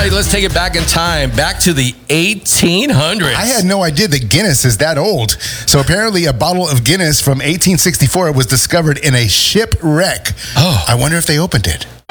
right, let's take it back in time, back to the 1800s. I had no idea that Guinness is that old. So apparently a bottle of Guinness from 1864 was discovered in a shipwreck. Oh. I wonder if they opened it.